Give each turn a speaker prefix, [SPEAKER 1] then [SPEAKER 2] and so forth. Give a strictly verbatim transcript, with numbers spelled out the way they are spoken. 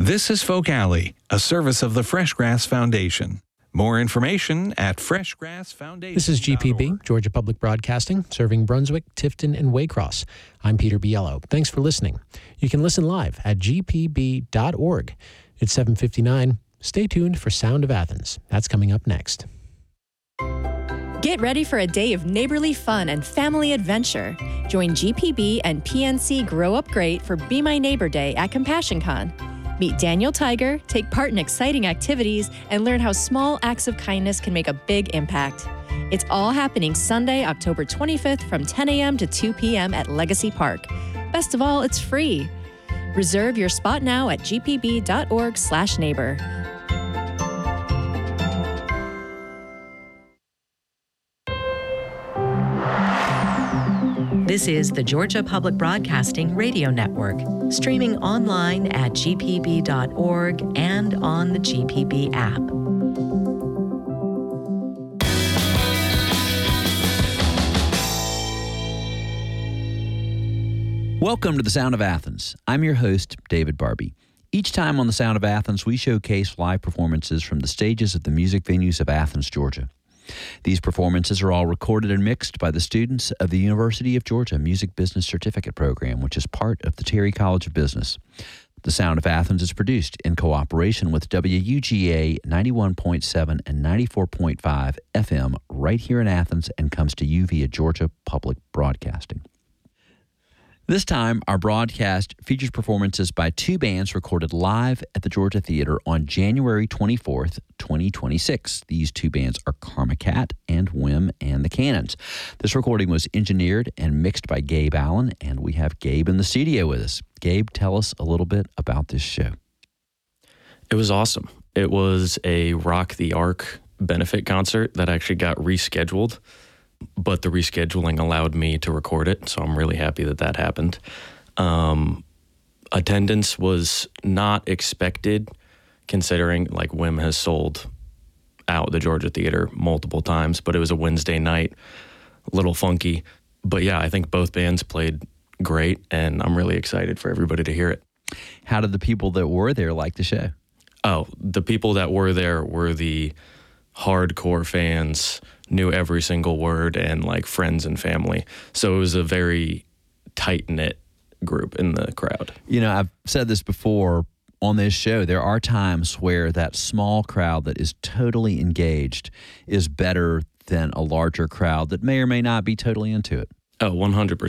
[SPEAKER 1] This is Folk Alley, a service of the Fresh Grass Foundation. More information at fresh grass foundation.
[SPEAKER 2] This is G P B, Georgia Public Broadcasting, serving Brunswick, Tifton, and Waycross. I'm Peter Biello. Thanks for listening. You can listen live at g p b dot org. It's seven fifty-nine. Stay tuned for Sound of Athens. That's coming up next.
[SPEAKER 3] Get ready for a day of neighborly fun and family adventure. Join G P B and P N C Grow Up Great for Be My Neighbor Day at CompassionCon. Meet Daniel Tiger, take part in exciting activities, and learn how small acts of kindness can make a big impact. It's all happening Sunday, October twenty-fifth from ten a.m. to two p.m. at Legacy Park. Best of all, it's free. Reserve your spot now at g p b dot org slash neighbor.
[SPEAKER 4] This is the Georgia Public Broadcasting Radio Network, streaming online at g p b dot org and on the G P B app.
[SPEAKER 5] Welcome to the Sound of Athens. I'm your host, David Barbie. Each time on the Sound of Athens, we showcase live performances from the stages of the music venues of Athens, Georgia. These performances are all recorded and mixed by the students of the University of Georgia Music Business Certificate Program, which is part of the Terry College of Business. The Sound of Athens is produced in cooperation with W U G A ninety-one point seven and ninety-four point five F M right here in Athens and comes to you via Georgia Public Broadcasting. This time, our broadcast features performances by two bands recorded live at the Georgia Theater on January twenty-fourth, twenty twenty-six. These two bands are Karma Cat and Whim and the Cannons. This recording was engineered and mixed by Gabe Allen, and we have Gabe in the studio with us. Gabe, tell us a little bit about this show.
[SPEAKER 6] It was awesome. It was a Rock the Ark benefit concert that actually got rescheduled, but the rescheduling allowed me to record it, so I'm really happy that that happened. Um, attendance was not expected, considering like Whim has sold out the Georgia Theater multiple times, but it was a Wednesday night, a little funky. But yeah, I think both bands played great, and I'm really excited for everybody to hear it.
[SPEAKER 5] How did the people that were there like the show?
[SPEAKER 6] Oh, the people that were there were the hardcore fans, knew every single word, and like friends and family. So it was a very tight-knit group in the crowd.
[SPEAKER 5] You know, I've said this before on this show, there are times where that small crowd that is totally engaged is better than a larger crowd that may or may not be totally into it.
[SPEAKER 6] Oh, one hundred percent.